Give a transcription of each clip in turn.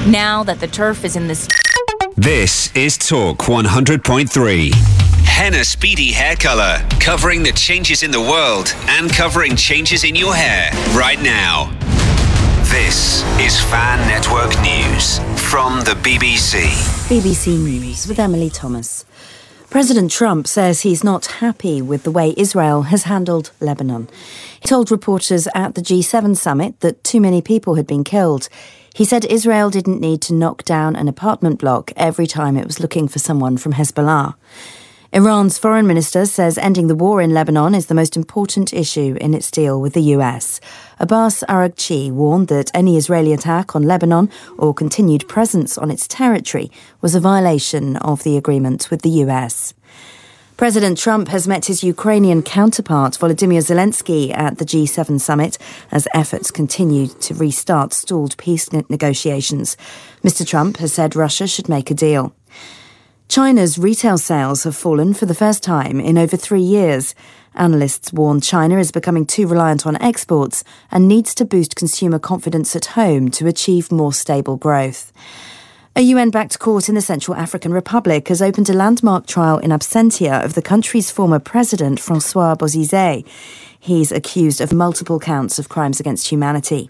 Now that the turf is in this... This is Talk 100.3. Henna Speedy Hair Colour, covering the changes in the world and covering changes in your hair right now. This is Fan Network News from the BBC. BBC News with Emily Thomas. President Trump says he's not happy with the way Israel has handled Lebanon. He told reporters at the G7 summit that too many people had been killed. He said Israel didn't need to knock down an apartment block every time it was looking for someone from Hezbollah. Iran's foreign minister says ending the war in Lebanon is the most important issue in its deal with the US. Abbas Araghchi warned that any Israeli attack on Lebanon or continued presence on its territory was a violation of the agreement with the US. President Trump has met his Ukrainian counterpart Volodymyr Zelensky at the G7 summit as efforts continue to restart stalled peace negotiations. Mr. Trump has said Russia should make a deal. China's retail sales have fallen for the first time in over 3 years. Analysts warn China is becoming too reliant on exports and needs to boost consumer confidence at home to achieve more stable growth. A UN-backed court in the Central African Republic has opened a landmark trial in absentia of the country's former president, Francois Bozizé. He's accused of multiple counts of crimes against humanity.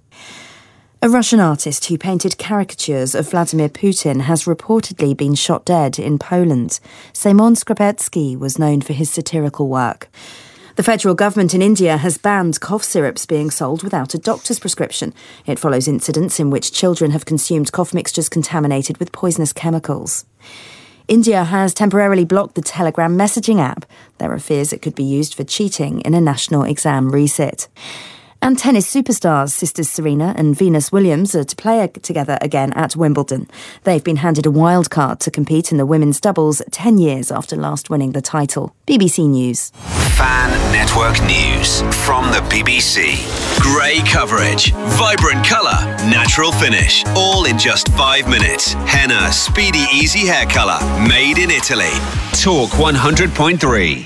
A Russian artist who painted caricatures of Vladimir Putin has reportedly been shot dead in Poland. Semyon Skrapetsky was known for his satirical work. The federal government in India has banned cough syrups being sold without a doctor's prescription. It follows incidents in which children have consumed cough mixtures contaminated with poisonous chemicals. India has temporarily blocked the Telegram messaging app. There are fears it could be used for cheating in a national exam resit. And tennis superstars sisters Serena and Venus Williams are to play together again at Wimbledon. They've been handed a wild card to compete in the women's doubles 10 years after last winning the title. BBC News. Fan Network News from the BBC. Grey coverage, vibrant colour, natural finish, all in just 5 minutes. Henna Speedy Easy Hair Colour, made in Italy. Talk 100.3.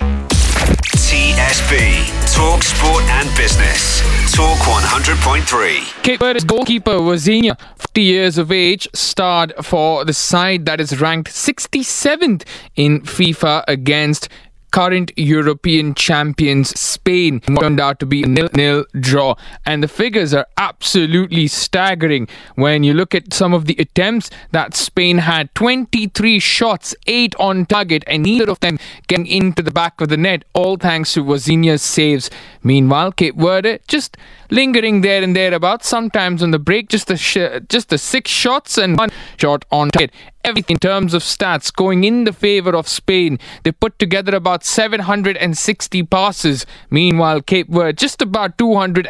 TSB, Talk Sport and Business. Talk 100.3. Cape Verde's goalkeeper Wozinha, 50 years of age, starred for the side that is ranked 67th in FIFA against current European champions Spain. It turned out to be a 0-0 draw, and the figures are absolutely staggering when you look at some of the attempts that Spain had. 23 shots, 8 on target, and neither of them getting into the back of the net, all thanks to Wozinha's saves. Meanwhile, Cape Verde just lingering there and thereabouts, sometimes on the break, just the 6 shots and 1 shot on target. Everything in terms of stats going in the favour of Spain. They put together about 760 passes. Meanwhile, Cape Verde just about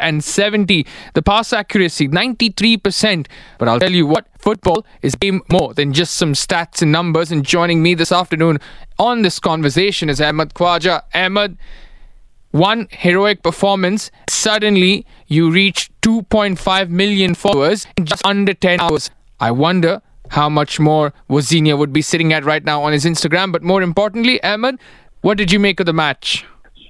270. The pass accuracy 93%. But I'll tell you what, football is a game more than just some stats and numbers. And joining me this afternoon on this conversation is Ahmed Khwaja. Ahmed, one heroic performance. Suddenly, you reach 2.5 million followers in just under 10 hours. I wonder how much more Wozinha would be sitting at right now on his Instagram. But more importantly, Ahmed, what did you make of the match?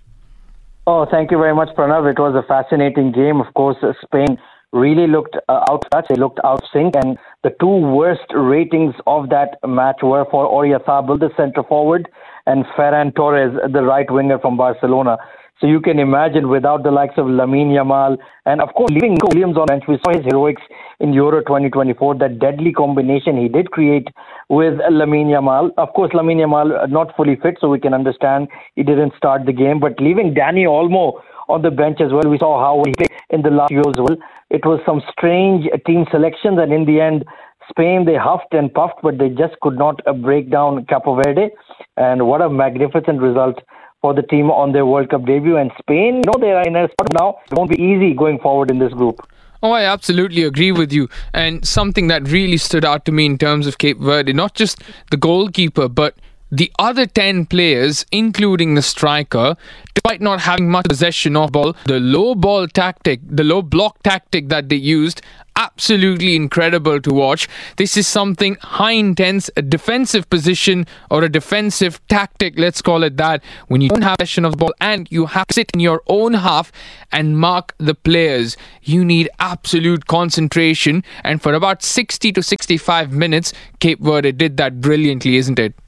Oh, thank you very much, Pranav. It was a fascinating game. Of course, Spain really looked out of touch. They looked out of sync. And the two worst ratings of that match were for Oyarzabal, the centre forward, and Ferran Torres, the right winger from Barcelona. So you can imagine, without the likes of Lamine Yamal and, of course, leaving Williams on bench, we saw his heroics in Euro 2024, that deadly combination he did create with Lamine Yamal. Of course, Lamine Yamal not fully fit, so we can understand he didn't start the game. But leaving Dani Olmo on the bench as well, we saw how he played in the last year as well. It was some strange team selections, and in the end, Spain, they huffed and puffed, but they just could not break down Cape Verde. And what a magnificent result for the team on their World Cup debut. And Spain, they are in a spot now. It won't be easy going forward in this group. Oh, I absolutely agree with you. And something that really stood out to me in terms of Cape Verde, not just the goalkeeper, but the other 10 players, including the striker, despite not having much possession of ball, the low ball tactic, the low block tactic that they used, absolutely incredible to watch. This is something high intense, a defensive position or a defensive tactic, let's call it that, when you don't have possession of the ball and you have to sit in your own half and mark the players. You need absolute concentration, and for about 60 to 65 minutes, Cape Verde did that brilliantly, isn't it?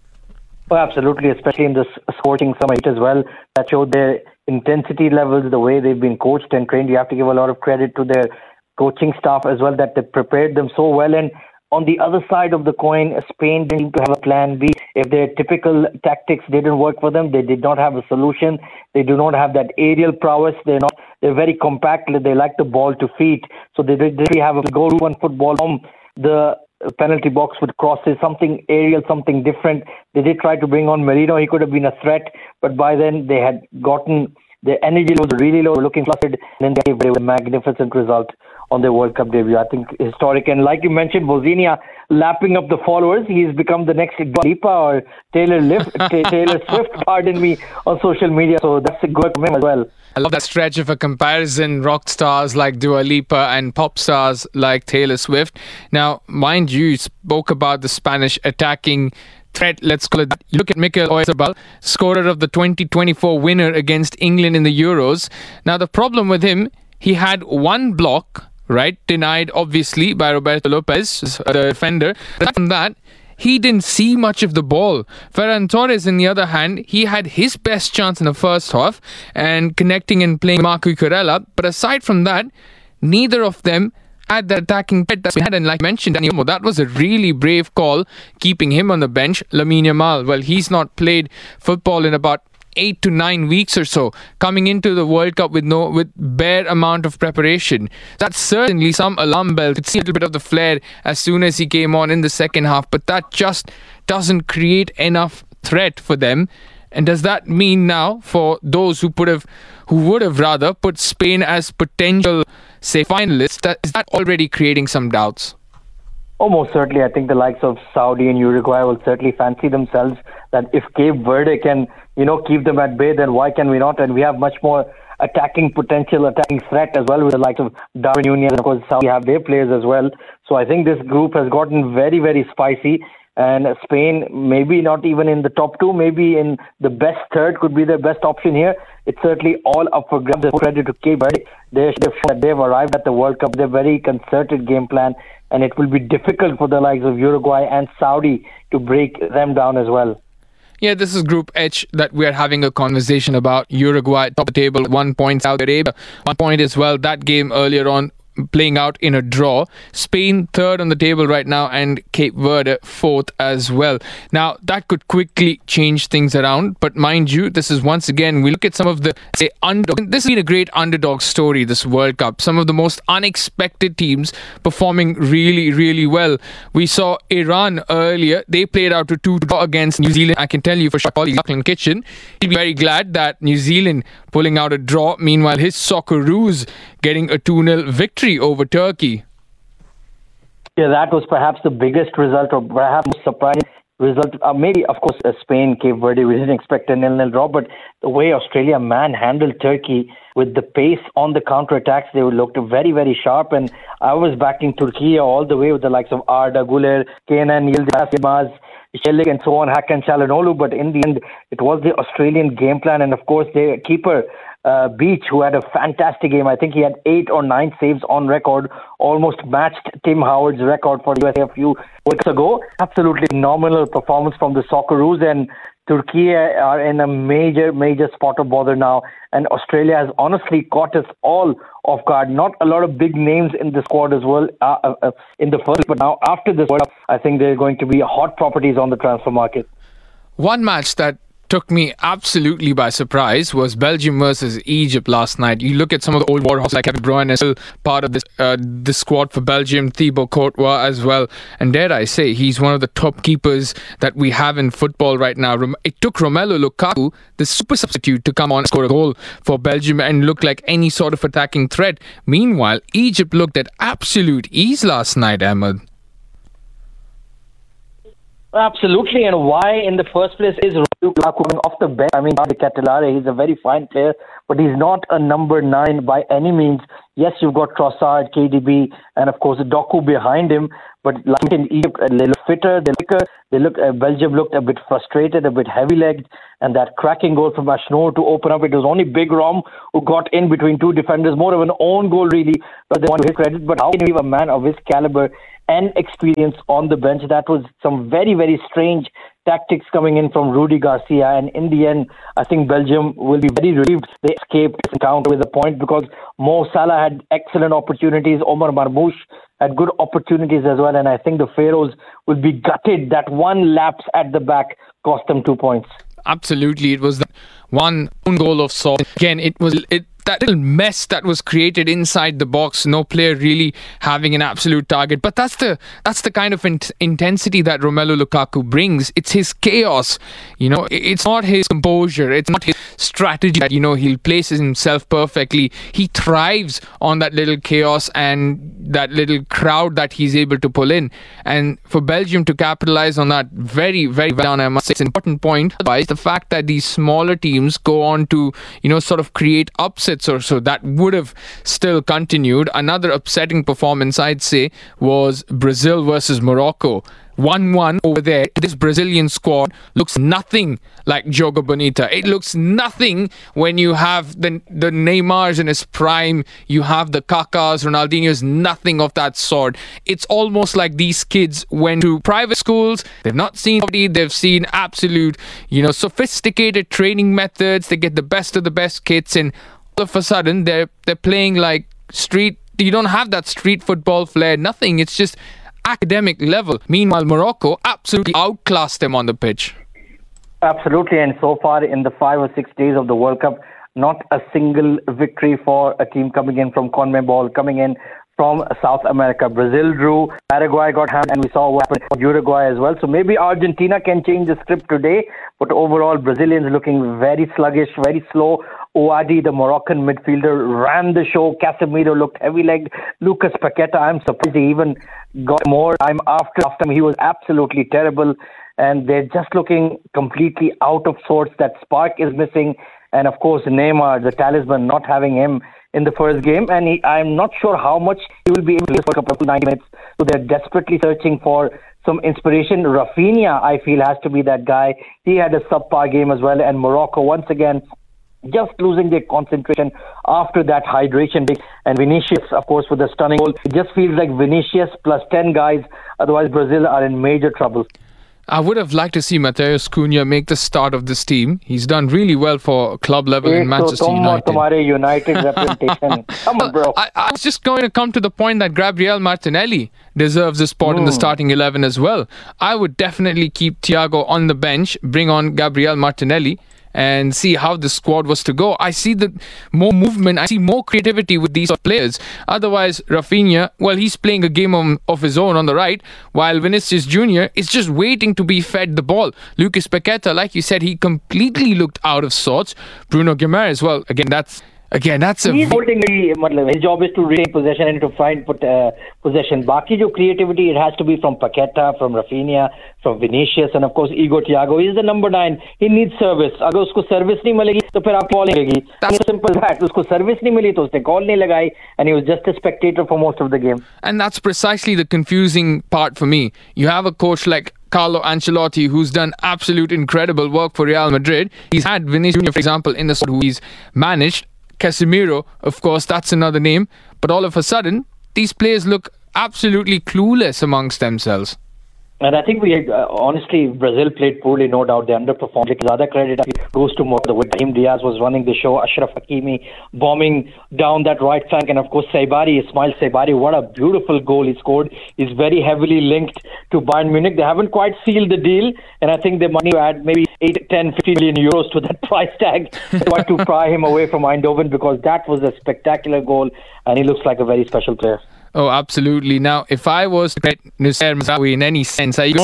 Oh, absolutely, especially in this scorching summer heat as well. That showed their intensity levels, the way they've been coached and trained. You have to give a lot of credit to their coaching staff as well, that they prepared them so well. And on the other side of the coin, Spain didn't seem to have a plan B. If their typical tactics didn't work for them, they did not have a solution. They do not have that aerial prowess. They're very compact. They like the ball to feet. So they didn't really have a go-to-one football from the penalty box with crosses, something aerial, something different. They did try to bring on Merino. He could have been a threat, but by then they had gotten, their energy was really low, looking flustered, and then they gave a magnificent result on their World Cup debut. I think historic. And like you mentioned, Bosnia lapping up the followers. He's become the next Dua Lipa or Taylor Swift, pardon me, on social media. So that's a good for him as well. I love that stretch of a comparison, rock stars like Dua Lipa and pop stars like Taylor Swift. Now, mind you spoke about the Spanish attacking threat, let's call it that. You look at Mikel Oyarzabal, scorer of the 2024 winner against England in the Euros. Now, the problem with him, he had one block, right, denied obviously by Roberto Lopez, the defender. But from that, he didn't see much of the ball. Ferran Torres, on the other hand, he had his best chance in the first half and connecting and playing Marco Cucurella. But aside from that, neither of them had the attacking threat that we had. And like I mentioned, that was a really brave call, keeping him on the bench. Lamine Yamal, well, he's not played football in about 8 to 9 weeks or so, coming into the World Cup with bare amount of preparation. That's certainly some alarm bell. Could see a little bit of the flair as soon as he came on in the second half, but that just doesn't create enough threat for them. And does that mean now for those who would have rather put Spain as potential, say, finalists, is that already creating some doubts? Almost certainly. I think the likes of Saudi and Uruguay will certainly fancy themselves that if Cape Verde can, keep them at bay, then why can we not? And we have much more attacking potential, attacking threat as well with the likes of Darwin Nunez, and of course Saudi have their players as well. So I think this group has gotten very, very spicy. And Spain, maybe not even in the top two, maybe in the best third could be their best option here. It's certainly all up for grabs. Credit to Cape Verde. They've arrived at the World Cup. They're very concerted game plan, and it will be difficult for the likes of Uruguay and Saudi to break them down as well. Yeah, this is Group H that we are having a conversation about. Uruguay top of the table, 1 point. Saudi Arabia, 1 point as well. That game earlier on playing out in a draw. Spain third on the table right now, and Cape Verde fourth as well. Now that could quickly change things around, but mind you, this is once again, we look at some of the underdog. This has been a great underdog story, this World Cup. Some of the most unexpected teams performing really, really well. We saw Iran earlier. They played out a 2-2 against New Zealand. I can tell you for sure, Lachlan Kitchen, he'll be very glad that New Zealand pulling out a draw. Meanwhile, his Socceroos getting a 2-0 victory over Turkey. Yeah, that was perhaps the biggest result, or perhaps most surprising result. Maybe, of course, Spain, Cape Verde, we didn't expect a 0-0 draw, but the way Australia manhandled Turkey with the pace on the counter-attacks, they looked very, very sharp. And I was backing Turkey all the way with the likes of Arda Güler, Kenan Yildiz, Shelik, and so on, Hakan Çalhanoğlu. But in the end, it was the Australian game plan, and of course, their keeper, Beach, who had a fantastic game. I think he had 8 or 9 saves on record, almost matched Tim Howard's record for USA a few weeks ago. Absolutely phenomenal performance from the Socceroos, and Turkey are in a major, major spot of bother now. And Australia has honestly caught us all off guard. Not a lot of big names in the squad as well in the first, but now after this World Cup, I think they're going to be hot properties on the transfer market. One match that took me absolutely by surprise was Belgium versus Egypt last night. You look at some of the old warhorses like Kevin De Bruyne is still part of this squad for Belgium, Thibaut Courtois as well, and dare I say he's one of the top keepers that we have in football right now. It took Romelu Lukaku, the super substitute, to come on and score a goal for Belgium and look like any sort of attacking threat. Meanwhile, Egypt looked at absolute ease last night, Ahmed. Absolutely, and why in the first place is Lukaku coming off the bench? I mean, Catalare, he's a very fine player, but he's not a number 9 by any means. Yes, you've got Trossard, KDB, and of course Doku behind him. But like in Egypt, they look fitter, Belgium looked a bit frustrated, a bit heavy-legged, and that cracking goal from Ashnor to open up, it was only Big Rom who got in between two defenders, more of an own goal really, but they want to hit credit. But how can you leave a man of his caliber and experience on the bench? That was some very, very strange tactics coming in from Rudy Garcia, and in the end, I think Belgium will be very relieved they escaped this encounter with a point, because Mo Salah had excellent opportunities, Omar Marmoush had good opportunities as well, and I think the Pharaohs will be gutted that one lapse at the back cost them 2 points. Absolutely, it was one own goal of sorts. Again, it was that little mess that was created inside the box. No player really having an absolute target. But that's the kind of intensity that Romelu Lukaku brings. It's his chaos. It's not his composure. It's not his strategy that he'll place himself perfectly. He thrives on that little chaos and that little crowd that he's able to pull in. And for Belgium to capitalize on that very, very well, I must say, it's an important point. Otherwise, the fact that these smaller teams go on to sort of create upsets or so, that would have still continued. Another upsetting performance, I'd say, was Brazil versus Morocco. 1-1 over there. This Brazilian squad looks nothing like Jogo Bonita. It looks nothing when you have the Neymars in his prime, you have the Kakas, Ronaldinho's, nothing of that sort. It's almost like these kids went to private schools, they've not seen poverty, they've seen absolute, sophisticated training methods, they get the best of the best kits, and all of a sudden they're playing like street. You don't have that street football flair, nothing. It's just academic level. Meanwhile, Morocco absolutely outclassed them on the pitch. Absolutely, and so far in the 5 or 6 days of the World Cup, not a single victory for a team coming in from CONMEBOL, coming in from South America. Brazil drew, Paraguay got hammered, and we saw what happened with Uruguay as well. So maybe Argentina can change the script today, but overall Brazilians looking very sluggish, very slow. Ouadi, the Moroccan midfielder, ran the show. Casemiro looked heavy-legged. Lucas Paqueta, I'm surprised he even got more time after him. He was absolutely terrible. And they're just looking completely out of sorts. That spark is missing. And of course, Neymar, the talisman, not having him in the first game. And I'm not sure how much he will be able to play for a couple of 90 minutes. So they're desperately searching for some inspiration. Rafinha, I feel, has to be that guy. He had a subpar game as well. And Morocco, once again, just losing their concentration after that hydration break. And Vinicius, of course, with the stunning goal. It just feels like Vinicius plus 10 guys. Otherwise, Brazil are in major trouble. I would have liked to see Matheus Cunha make the start of this team. He's done really well for club level in Manchester United. Tumhare United representation. Come on, bro. I was just going to come to the point that Gabriel Martinelli deserves a spot in the starting 11 as well. I would definitely keep Thiago on the bench, bring on Gabriel Martinelli, and see how the squad was to go. I see more movement, I see more creativity with these players. Otherwise, Rafinha, well, he's playing a game of his own on the right, while Vinicius Jr. is just waiting to be fed the ball. Lucas Paqueta, like you said, he completely looked out of sorts. Bruno Guimaraes, well, again, that's He's holding his job is to retain possession and to find possession. Baki jo creativity, it has to be from Paqueta, from Rafinha, from Vinicius, and of course Igor Thiago. He's the number 9. He needs service. Agar usko service nahi milegi, to phir aap call legi. That's simple as that. Usko service nahi mili, to usne call nahi lagai, and he was just a spectator for most of the game. And that's precisely the confusing part for me. You have a coach like Carlo Ancelotti, who's done absolute incredible work for Real Madrid. He's had Vinicius Jr., for example, in the squad who he's managed. Casemiro, of course, that's another name. But all of a sudden, these players look absolutely clueless amongst themselves. And I think honestly, Brazil played poorly, no doubt. They underperformed. The other credit goes to Morocco. Brahim Diaz was running the show. Ashraf Hakimi bombing down that right flank. And of course, Ismail Saibari, what a beautiful goal he scored. He's very heavily linked to Bayern Munich. They haven't quite sealed the deal. And I think they might add maybe 8, 10, 15 million euros to that price tag to pry him away from Eindhoven, because that was a spectacular goal. And he looks like a very special player. Oh, absolutely. Now, if I was to get Nussair Mazraoui in any sense, are you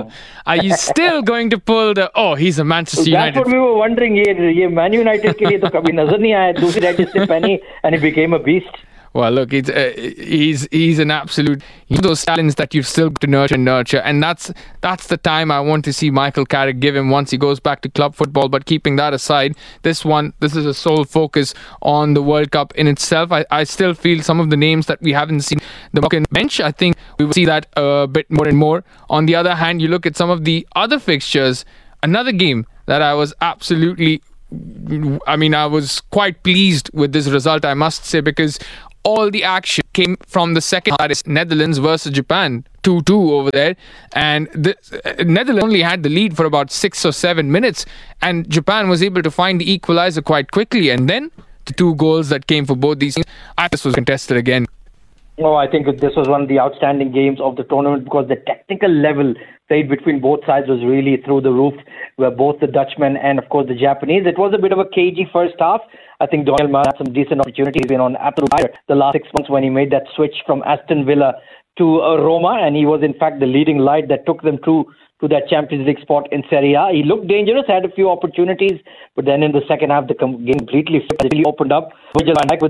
still going to pull he's a Manchester United? That's what we were wondering. Ye Man United ke liye to kabhi nazar nahi aaya. Dusri red strip pehni and he became a beast. Well, look, he's an absolute. Those talents that you've still got to nurture, and that's the time I want to see Michael Carrick give him once he goes back to club football. But keeping that aside, this is a sole focus on the World Cup in itself. I still feel some of the names that we haven't seen the Moroccan bench. I think we will see that a bit more and more. On the other hand, you look at some of the other fixtures. Another game that I was absolutely. I was quite pleased with this result, I must say, because all the action came from the second half. It's Netherlands versus Japan, 2-2 over there. And the Netherlands only had the lead for about 6 or 7 minutes. And Japan was able to find the equalizer quite quickly. And then the 2 goals that came for both these teams, this was contested again. Oh, I think this was one of the outstanding games of the tournament because the technical level played between both sides was really through the roof, where both the Dutchmen and, of course, the Japanese. It was a bit of a cagey first half. I think Daniel Mann had some decent opportunities. He's been on absolute fire the last 6 months when he made that switch from Aston Villa to Roma, and he was, in fact, the leading light that took them to that Champions League spot in Serie A. He looked dangerous, had a few opportunities, but then in the second half, the game completely opened up. Virgil van Dijk with